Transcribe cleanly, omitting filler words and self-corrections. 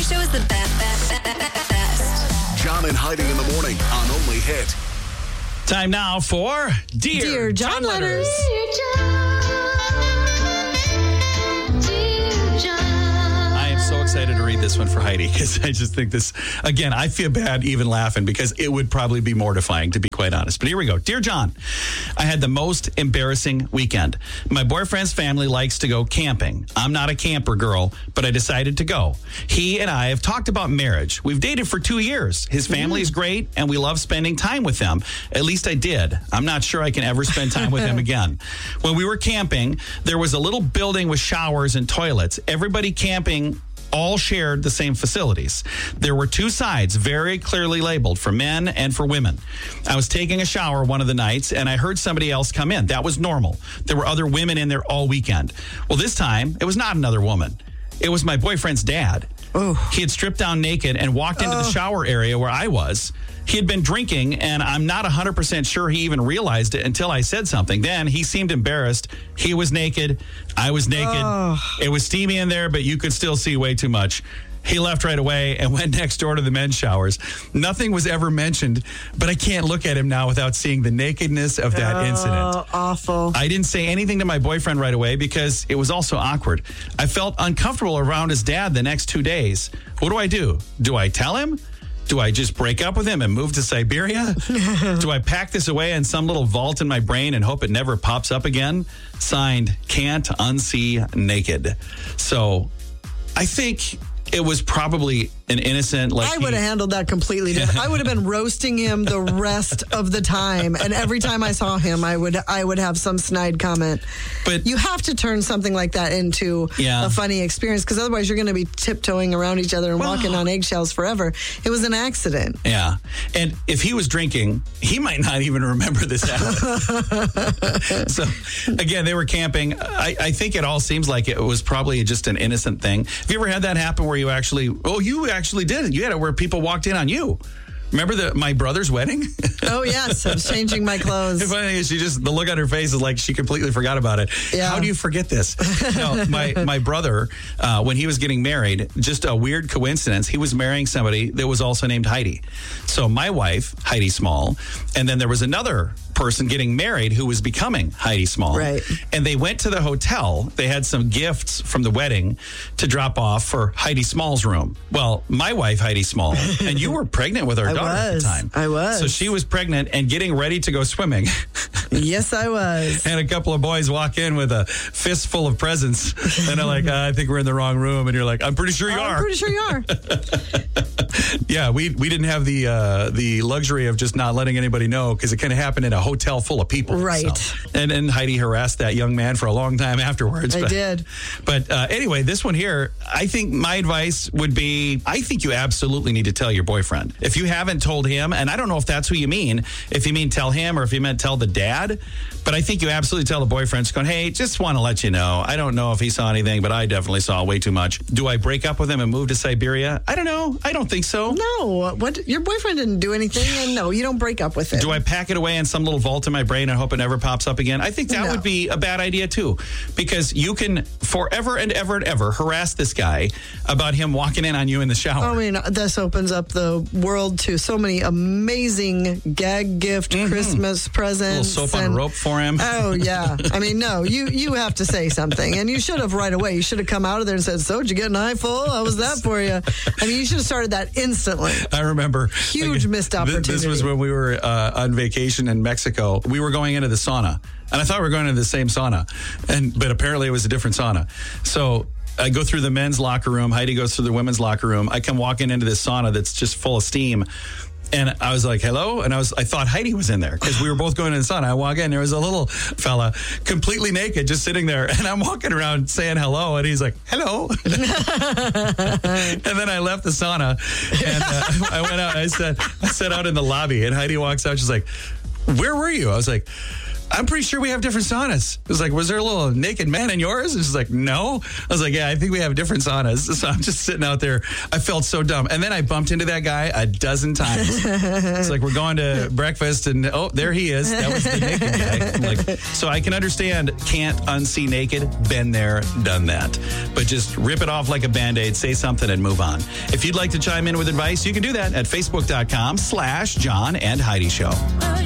show is the best. John and Heidi in the morning on Only Hit. Time now for Dear John Letters. I am so excited to read this one for Heidi because I just think this, again, I feel bad even laughing because it would probably be mortifying, to be quite honest. But here we go. Dear John, I had the most embarrassing weekend. My boyfriend's family likes to go camping. I'm not a camper girl, but I decided to go. He and I have talked about marriage. We've dated for 2 years. His family is great, and we love spending time with them. At least I did. I'm not sure I can ever spend time with him again. When we were camping, there was a little building with showers and toilets. Everybody camping all shared the same facilities. There were two sides very clearly labeled for men and for women. I was taking a shower one of the nights and I heard somebody else come in. That was normal. There were other women in there all weekend. Well, this time it was not another woman. It was my boyfriend's dad. Oh. He had stripped down naked and walked into the shower area where I was. He had been drinking, and I'm not 100% sure he even realized it until I said something. Then he seemed embarrassed. He was naked. I was naked. It was steamy in there, but you could still see way too much. He left right away and went next door to the men's showers. Nothing was ever mentioned, but I can't look at him now without seeing the nakedness of that incident. Awful. I didn't say anything to my boyfriend right away because it was also awkward. I felt uncomfortable around his dad the next 2 days. What do? Do I tell him? Do I just break up with him and move to Siberia? Do I pack this away in some little vault in my brain and hope it never pops up again? Signed, Can't Unsee Naked. So I think it was probably an innocent... I would have handled that completely different. I would have been roasting him the rest of the time. And every time I saw him, I would have some snide comment. But you have to turn something like that into a funny experience because otherwise you're going to be tiptoeing around each other and walking on eggshells forever. It was an accident. Yeah. And if he was drinking, he might not even remember this happening. So, again, they were camping. I think it all seems like it was probably just an innocent thing. Have you ever had that happen where you actually did it? You had it where people walked in on you. Remember my brother's wedding? Oh, yes. I was changing my clothes. The funny thing is the look on her face is like she completely forgot about it. Yeah. How do you forget this? No, my brother, when he was getting married, just a weird coincidence, he was marrying somebody that was also named Heidi. So my wife, Heidi Small, and then there was another person getting married who was becoming Heidi Small. Right. And they went to the hotel. They had some gifts from the wedding to drop off for Heidi Small's room. Well, my wife, Heidi Small, and you were pregnant with our daughter at the time. I was. So she was pregnant and getting ready to go swimming. Yes, I was. And a couple of boys walk in with a fistful of presents. And they're like, I think we're in the wrong room. And you're like, I'm pretty sure you are. I'm pretty sure you are. Yeah, we didn't have the luxury of just not letting anybody know because it kind of happened in a hotel full of people. Right. So. And Heidi harassed that young man for a long time afterwards. I did. But anyway, this one here, I think my advice would be, I think you absolutely need to tell your boyfriend. If you haven't told him, and I don't know if that's who you mean, if you mean tell him or if you meant tell the dad, but I think you absolutely tell the boyfriend, just going, hey, just want to let you know, I don't know if he saw anything, but I definitely saw way too much. Do I break up with him and move to Siberia? I don't know. I don't think so. No. What? Your boyfriend didn't do anything, and no, you don't break up with him. Do I pack it away in some little vault in my brain and hope it never pops up again? I think that would be a bad idea, too, because you can forever and ever and ever harass this guy about him walking in on you in the shower. I mean, this opens up the world to so many amazing gag gift Christmas presents. A little soap on a rope for him. Oh, yeah. I mean, no, you have to say something, and you should have right away. You should have come out of there and said, so, did you get an eye full? How was that for you? I mean, you should have started that instantly. I remember. Huge missed opportunity. This was when we were on vacation in Mexico. We were going into the sauna, and I thought we were going into the same sauna, but apparently it was a different sauna. So I go through the men's locker room. Heidi goes through the women's locker room. I come walking into this sauna that's just full of steam. And I was like, hello? And I thought Heidi was in there because we were both going to the sauna. I walk in, there was a little fella completely naked just sitting there. And I'm walking around saying hello. And he's like, hello. And then I left the sauna and I went out. I sat out in the lobby and Heidi walks out. She's like, where were you? I was like, I'm pretty sure we have different saunas. It was like, was there a little naked man in yours? And she's like, no. I was like, yeah, I think we have different saunas. So I'm just sitting out there. I felt so dumb. And then I bumped into that guy a dozen times. It's like, we're going to breakfast and, oh, there he is. That was the naked guy. I'm like, so I can understand, can't unsee naked, been there, done that. But just rip it off like a Band-Aid, say something and move on. If you'd like to chime in with advice, you can do that at facebook.com/John and Heidi Show.